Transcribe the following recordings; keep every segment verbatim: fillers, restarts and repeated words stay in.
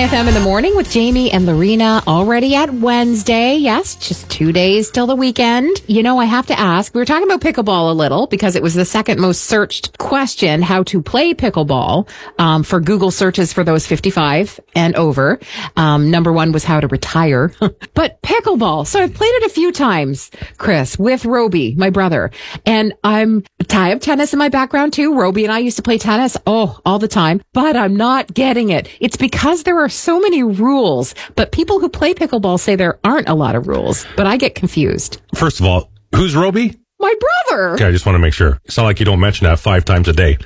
F M in the morning with Jamie and Lorena, already at Wednesday. Yes, just two days till the weekend. You know, I have to ask, we were talking about pickleball a little because it was the second most searched question, how to play pickleball, um, for Google searches for those fifty-five and over. Um, number one was how to retire. But pickleball. So I've played it a few times, Chris, with Roby, my brother. And I'm, I have tennis in my background too. Roby and I used to play tennis, oh, all the time. But I'm not getting it. It's because there are so many rules, but people who play pickleball say there aren't a lot of rules, but I get confused. First of all, who's Roby? My brother. Okay, I just want to make sure. It's not like you don't mention that five times a day.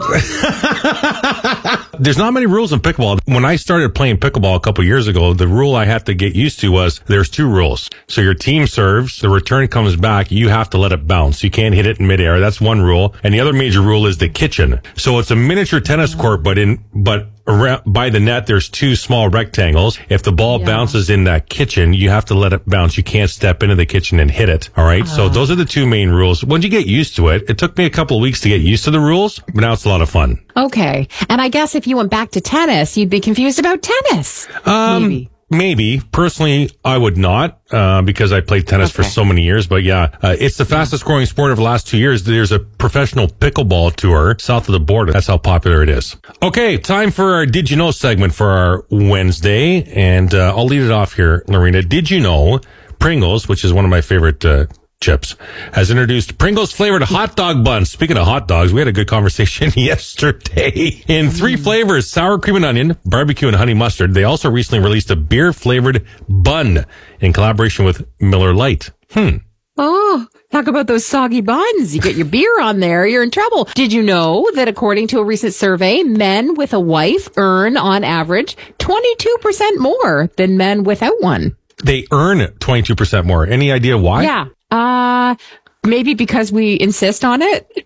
Oh. There's not many rules in pickleball. When I started playing pickleball a couple years ago, the rule I had to get used to was there's two rules. So your team serves, the return comes back, you have to let it bounce. You can't hit it in midair. That's one rule. And the other major rule is the kitchen. So it's a miniature tennis court, but in, but around, by the net, there's two small rectangles. If the ball yeah. bounces in that kitchen, you have to let it bounce. You can't step into the kitchen and hit it. All right. Uh. So those are the two main rules. Once you get used to it, it took me a couple of weeks to get used to the rules, but now it's a lot of fun. Okay. And I guess if you went back to tennis, you'd be confused about tennis. Um, maybe. Maybe. Personally, I would not, uh, because I played tennis okay. for so many years. But yeah, uh, it's the fastest growing sport of the last two years. There's a professional pickleball tour south of the border. That's how popular it is. Okay, time for our Did You Know segment for our Wednesday. And uh, I'll lead it off here, Lorena. Did you know Pringles, which is one of my favorite uh chips, has introduced Pringles flavored hot dog buns. Speaking of hot dogs, we had a good conversation yesterday. In three flavors, sour cream and onion, barbecue and honey mustard. They also recently released a beer flavored bun in collaboration with Miller Lite. Hmm. Oh, talk about those soggy buns. You get your beer on there, you're in trouble. Did you know that according to a recent survey, men with a wife earn on average twenty-two percent more than men without one? They earn twenty-two percent more. Any idea why? Yeah. Uh, maybe because we insist on it.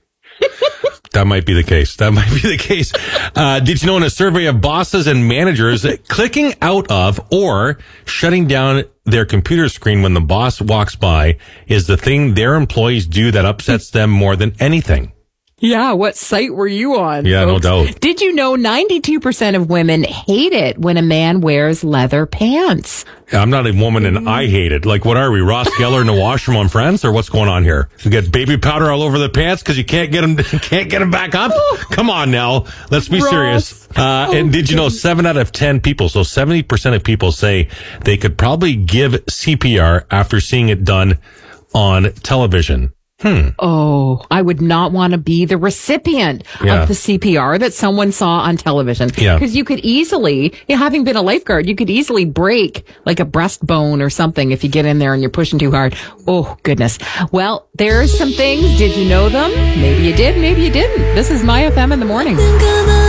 That might be the case. That might be the case. Uh, did you know in a survey of bosses and managers, clicking out of or shutting down their computer screen when the boss walks by is the thing their employees do that upsets them more than anything? Yeah, what site were you on? Yeah, folks? No doubt. Did you know ninety-two percent of women hate it when a man wears leather pants? I'm not a woman and I hate it. Like, what are we, Ross Geller in the washroom on Friends, or what's going on here? You get baby powder all over the pants because you can't get them, can't get them back up? Come on now. Let's be Ross. serious. Uh, and did you know seven out of ten people, so seventy percent of people say they could probably give C P R after seeing it done on television? Hmm. Oh, I would not want to be the recipient yeah. of the C P R that someone saw on television. Yeah. Because you could easily, you know, having been a lifeguard, you could easily break like a breastbone or something if you get in there and you're pushing too hard. Oh, goodness. Well, there's some things. Did you know them? Maybe you did, maybe you didn't. This is My F M in the morning.